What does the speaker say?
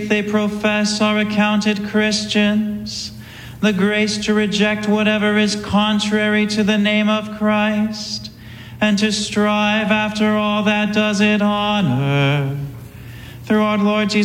they profess are accounted Christians, the grace to reject whatever is contrary to the name of Christ, and to strive after all that does it honor. Through our Lord Jesus